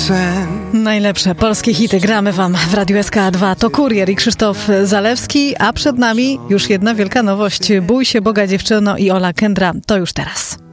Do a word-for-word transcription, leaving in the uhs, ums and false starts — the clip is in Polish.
sen. Najlepsze polskie hity gramy wam w Radiu S K A dwa. To Kurier i Krzysztof Zalewski, a przed nami już jedna wielka nowość. Bój się Boga, dziewczyno, i Ola Kendra. To już teraz.